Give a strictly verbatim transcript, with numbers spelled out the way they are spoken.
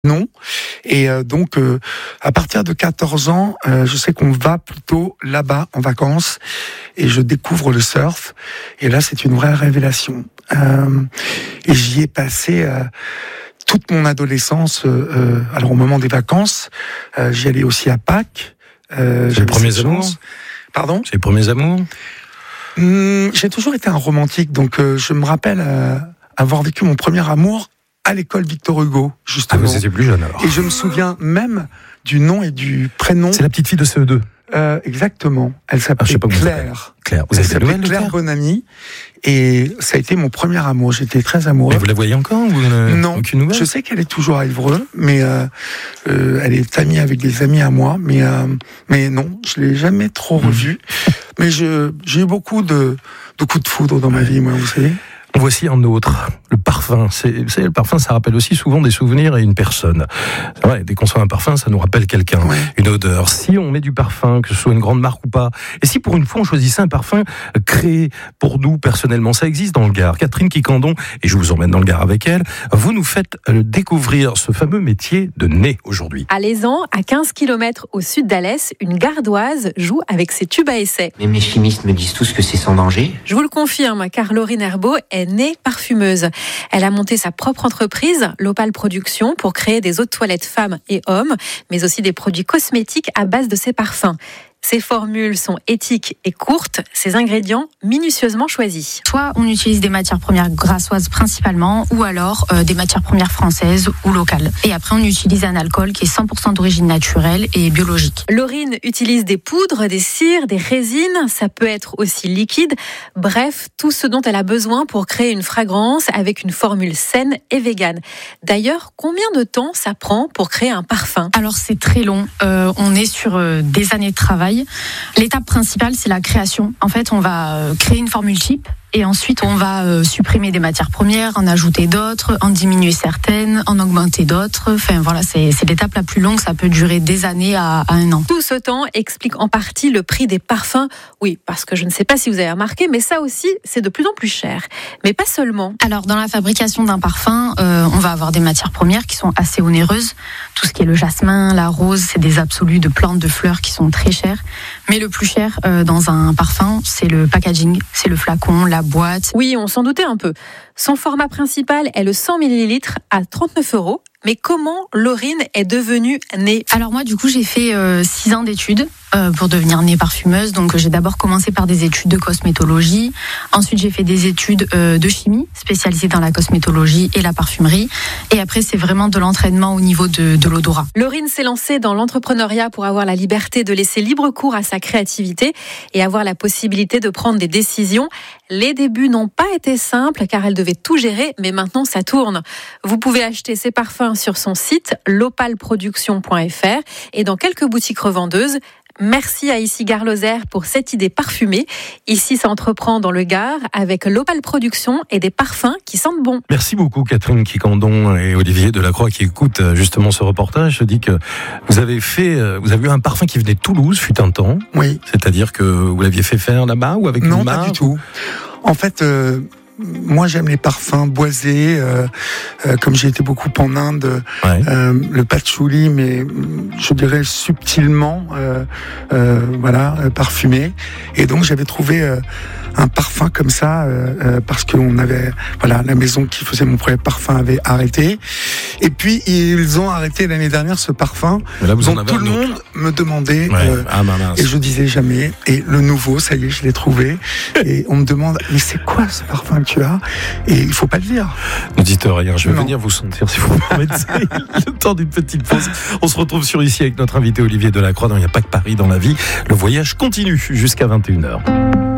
Non. Et euh, donc, euh, à partir de quatorze ans, euh, je sais qu'on va plutôt là-bas en vacances et je découvre le surf. Et là, c'est une vraie révélation. Euh, et j'y ai passé euh, toute mon adolescence. Euh, alors, au moment des vacances, euh, j'y allais aussi à Pâques. Euh, c'est les premiers amours. Pardon ? C'est les premiers amours. Hum, j'ai toujours été un romantique, donc euh, je me rappelle euh, avoir vécu mon premier amour à l'école Victor Hugo, justement. Ah, vous étiez plus jeune alors. Et je me souviens même du nom et du prénom. C'est la petite fille de C E deux. Euh, exactement. Elle s'appelait ah, Claire. Claire. Vous Elle avez des nouvelles de Claire Claire Bonamy. Et ça a été mon premier amour. J'étais très amoureux. Et vous la voyez encore ou une... Non. Aucune nouvelle ? Je sais qu'elle est toujours à Évreux, mais euh, euh, elle est amie avec des amis à moi. Mais euh, mais non, je l'ai jamais trop revue. Mmh. Mais je j'ai eu beaucoup de de coups de foudre dans ma vie, moi, vous savez. Voici un autre, le parfum. C'est, vous savez, le parfum, ça rappelle aussi souvent des souvenirs et une personne. C'est vrai, dès qu'on sent un parfum, ça nous rappelle quelqu'un, ouais. Une odeur. Si on met du parfum, que ce soit une grande marque ou pas, et si pour une fois on choisissait un parfum créé pour nous personnellement, ça existe dans le Gard. Catherine Quicandon, et je vous emmène dans le Gard avec elle, vous nous faites découvrir ce fameux métier de nez aujourd'hui. À Lézan, à quinze kilomètres au sud d'Alès, une Gardoise joue avec ses tubes à essai. Mais mes chimistes me disent tous que c'est sans danger. Je vous le confirme, car Laurine Herbeau est née parfumeuse. Elle a monté sa propre entreprise, l'Opale Production, pour créer des eaux de toilette femmes et hommes, mais aussi des produits cosmétiques à base de ses parfums. Ces formules sont éthiques et courtes, ces ingrédients minutieusement choisis. Soit on utilise des matières premières grassoises principalement, ou alors euh, des matières premières françaises ou locales. Et après on utilise un alcool qui est cent pour cent d'origine naturelle et biologique. Laurine utilise des poudres, des cires, des résines, ça peut être aussi liquide. Bref, tout ce dont elle a besoin pour créer une fragrance avec une formule saine et végane. D'ailleurs, combien de temps ça prend pour créer un parfum ? Alors c'est très long, euh, on est sur euh, des années de travail. L'étape principale, c'est la création. En fait, on va créer une formule type et ensuite on va euh, supprimer des matières premières, en ajouter d'autres, en diminuer certaines, en augmenter d'autres. Enfin voilà, c'est, c'est l'étape la plus longue, ça peut durer des années à, à un an. Tout ce temps explique en partie le prix des parfums. Oui, parce que je ne sais pas si vous avez remarqué, mais ça aussi, c'est de plus en plus cher. Mais pas seulement. Alors dans la fabrication d'un parfum, euh, on va avoir des matières premières qui sont assez onéreuses. Tout ce qui est le jasmin, la rose, c'est des absolus de plantes, de fleurs qui sont très chères. Mais le plus cher euh, dans un parfum, c'est le packaging, c'est le flacon, la boîte. Oui, on s'en doutait un peu. Son format principal est le cent millilitres à trente-neuf euros. Mais comment Laurine est devenue nez ? Alors moi, du coup, j'ai fait euh, six ans d'études euh, pour devenir nez parfumeuse. Donc j'ai d'abord commencé par des études de cosmétologie. Ensuite, j'ai fait des études euh, de chimie, spécialisées dans la cosmétologie et la parfumerie. Et après, c'est vraiment de l'entraînement au niveau de, de l'odorat. Laurine s'est lancée dans l'entrepreneuriat pour avoir la liberté de laisser libre cours à sa créativité et avoir la possibilité de prendre des décisions. Les débuts n'ont pas été simples car elle devait tout gérer, mais maintenant ça tourne. Vous pouvez acheter ses parfums sur son site l'opale production point f r et dans quelques boutiques revendeuses. Merci à Ici Gare Lozère pour cette idée parfumée. Ici, ça entreprend dans le Gard avec l'Opale Production et des parfums qui sentent bon. Merci beaucoup Catherine Quicandon et Olivier Delacroix qui écoutent justement ce reportage. Je dis que vous avez fait, vous avez eu un parfum qui venait de Toulouse, fut un temps. Oui. C'est-à-dire que vous l'aviez fait faire là-bas ou avec non, une marque ? Non, pas du tout. En fait... Euh... Moi, j'aime les parfums boisés, euh, euh, comme j'ai été beaucoup en Inde, ouais. euh, le patchouli, mais je dirais subtilement, euh, euh, voilà, euh, parfumé. Et donc, j'avais trouvé euh, un parfum comme ça euh, euh, parce qu'on avait, voilà, la maison qui faisait mon premier parfum avait arrêté. Et puis, ils ont arrêté l'année dernière ce parfum là, vous dont en avez tout le monde autre. me demandait. Ouais. Euh, ah, bah, et je disais jamais. Et le nouveau, ça y est, je l'ai trouvé. Et on me demande, mais c'est quoi ce parfum que tu as ? Et il faut pas le dire. Ne dites rien, je vais non. venir vous sentir si vous me permettez. Le temps d'une petite pause. On se retrouve sur Ici avec notre invité Olivier Delacroix dans Il n'y a pas que Paris dans la vie. Le voyage continue jusqu'à vingt et une heures.